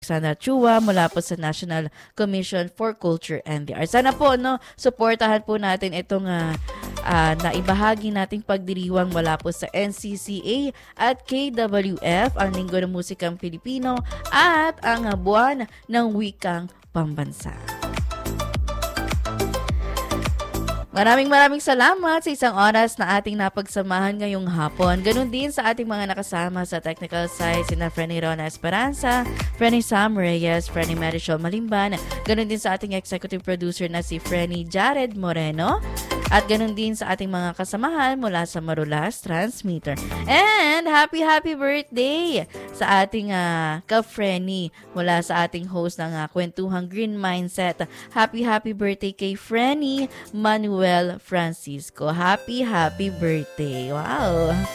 Sana Chua mula po sa National Commission for Culture and the Arts. Sana po suportahan po natin itong naibahagi nating pagdiriwang mula po sa NCCA at KWF, ang Linggo ng Musikang Pilipino at ang Buwan ng Wikang Pambansa. Maraming salamat sa isang oras na ating napagsamahan ngayong hapon. Ganun din sa ating mga nakasama sa technical side, sina Frenny Rona Esperanza, Frenny Sam Reyes, Frenny Marichol Malimban. Ganun din sa ating executive producer na si Frenny Jared Moreno. At ganun din sa ating mga kasamahan mula sa Marulas Transmitter. And happy birthday sa ating ka-Frenny mula sa ating host ng Kwentuhang Green Mindset. Happy birthday kay Frenny Manuel Francisco. Happy birthday. Wow!